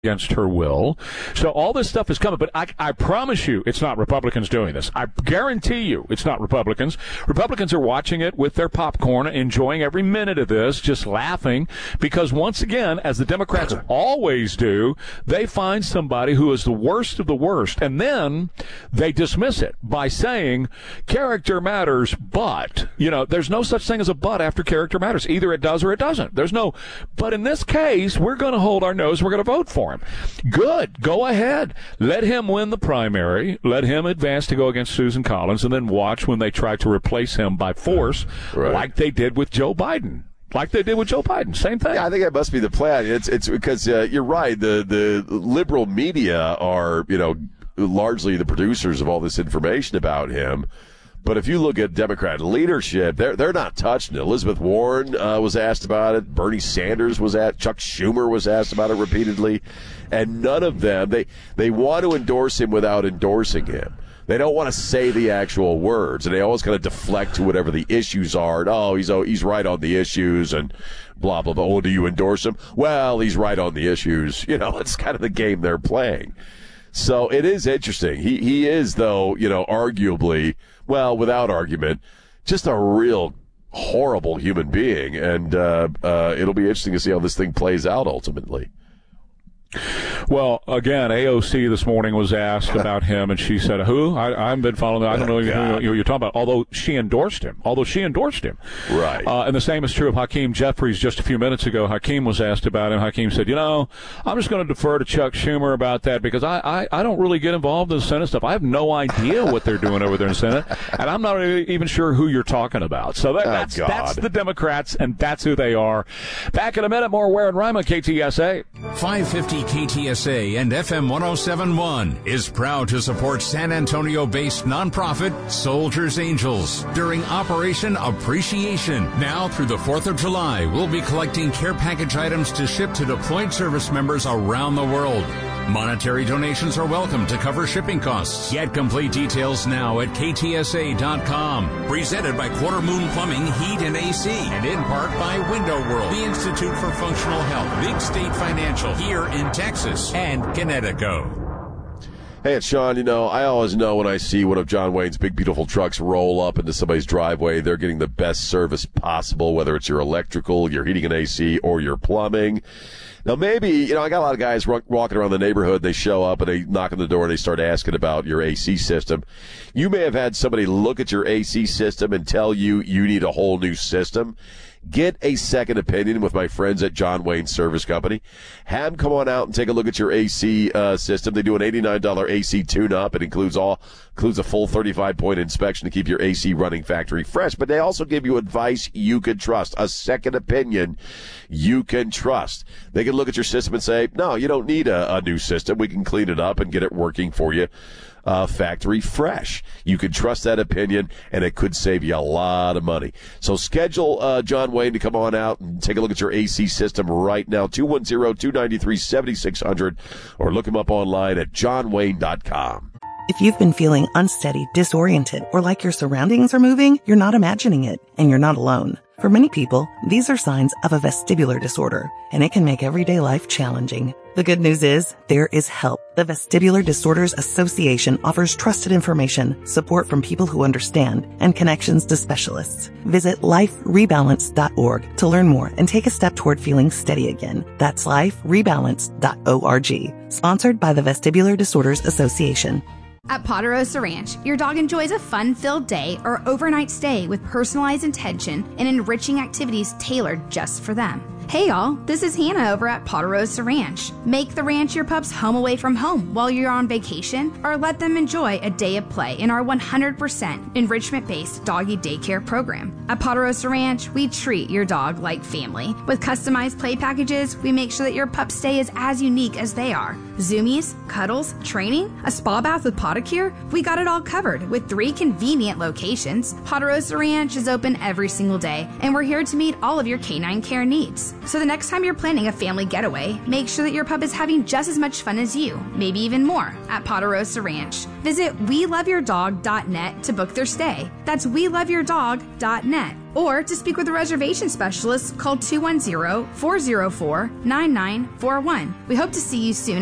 against her will. So all this stuff is coming, but I promise you it's not Republicans doing this. I guarantee you it's not Republicans. Republicans are watching it with their popcorn, enjoying every minute of this, just laughing, because once again, as the Democrats always do, they find somebody who is the worst of the worst, and then they dismiss it by saying character matters, but, there's no such thing as a but after character matters. Either it does or it doesn't. There's no, but in this case, we're going to hold our nose, we're going to vote for him. Good. Go ahead. Let him win the primary. Let him advance to go against Susan Collins, and then watch when they try to replace him by force, like they did with Joe Biden. Same thing. Yeah, I think that must be the plan. It's because you're right. The liberal media are, largely the producers of all this information about him. But if you look at Democrat leadership, they're not touching it. Elizabeth Warren was asked about it. Bernie Sanders was asked. Chuck Schumer was asked about it repeatedly. And none of them, they want to endorse him without endorsing him. They don't want to say the actual words, and they always kind of deflect to whatever the issues are. And, he's right on the issues, and blah, blah, blah. Oh, do you endorse him? Well, he's right on the issues. It's kind of the game they're playing. So it is interesting. He is, though, arguably, well, without argument, just a real horrible human being. And it'll be interesting to see how this thing plays out ultimately. Well, again, AOC this morning was asked about him, and she said, who? I haven't been following that. I don't know even who you're talking about, although she endorsed him. Right. And the same is true of Hakeem Jeffries just a few minutes ago. Hakeem was asked about him. Hakeem said, I'm just going to defer to Chuck Schumer about that because I don't really get involved in the Senate stuff. I have no idea what they're doing over there in the Senate, and I'm not even sure who you're talking about. So that's the Democrats, and that's who they are. Back in a minute, more Ware and Ryman, KTSA. 550 KTSA and FM 107.1 is proud to support San Antonio-based nonprofit Soldiers Angels during Operation Appreciation. Now through the 4th of July, we'll be collecting care package items to ship to deployed service members around the world. Monetary donations are welcome to cover shipping costs. Get complete details now at ktsa.com. Presented by Quarter Moon Plumbing, Heat, and AC. And in part by Window World, the Institute for Functional Health, Big State Financial, here in Texas, and Connecticut. Hey, it's Sean. I always know when I see one of John Wayne's big, beautiful trucks roll up into somebody's driveway, they're getting the best service possible, whether it's your electrical, your heating and AC, or your plumbing. Now, maybe, I got a lot of guys walking around the neighborhood. They show up and they knock on the door and they start asking about your AC system. You may have had somebody look at your AC system and tell you need a whole new system. Get a second opinion with my friends at John Wayne Service Company. Have them come on out and take a look at your AC system. They do an $89 AC tune-up. It includes a full 35-point inspection to keep your AC running factory fresh. But they also give you advice you can trust, a second opinion you can trust. They can look at your system and say, no, you don't need a new system. We can clean it up and get it working for you. Factory fresh. You can trust that opinion, and it could save you a lot of money. So schedule John Wayne to come on out and take a look at your AC system right now, 210-293-7600, or look him up online at johnwayne.com. If you've been feeling unsteady, disoriented, or like your surroundings are moving, you're not imagining it, and you're not alone. For many people, these are signs of a vestibular disorder, and it can make everyday life challenging. The good news is there is help. The Vestibular Disorders Association offers trusted information, support from people who understand, and connections to specialists. Visit liferebalance.org to learn more and take a step toward feeling steady again. That's liferebalance.org. Sponsored by the Vestibular Disorders Association. At Ponderosa Ranch, your dog enjoys a fun-filled day or overnight stay with personalized attention and enriching activities tailored just for them. Hey y'all, this is Hannah over at Ponderosa Ranch. Make the ranch your pup's home away from home while you're on vacation, or let them enjoy a day of play in our 100% enrichment-based doggy daycare program. At Ponderosa Ranch, we treat your dog like family. With customized play packages, we make sure that your pup's stay is as unique as they are. Zoomies, cuddles, training, a spa bath with Podicure, we got it all covered with 3 convenient locations. Ponderosa Ranch is open every single day, and we're here to meet all of your canine care needs. So the next time you're planning a family getaway, make sure that your pup is having just as much fun as you, maybe even more, at Ponderosa Ranch. Visit WeLoveYourDog.net to book their stay. That's WeLoveYourDog.net. Or to speak with a reservation specialist, call 210-404-9941. We hope to see you soon